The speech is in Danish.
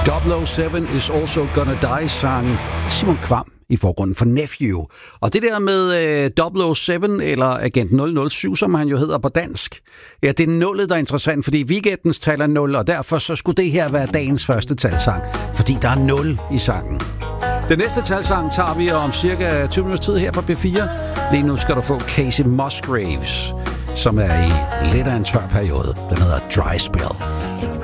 007 is also gonna die, sang Simon Kvam i forgrunden for Nephew. Og det der med 007, eller Agent 007, som han jo hedder på dansk, ja, det er nullet, der er interessant, fordi weekendens tal er 0, og derfor så skulle det her være dagens første talsang, fordi der er 0 i sangen. Den næste talsang tager vi om cirka 20 minutters tid her på B4. Lige nu skal du få Casey Musgraves, som er i lidt af en tør periode. Den hedder Dry Spell.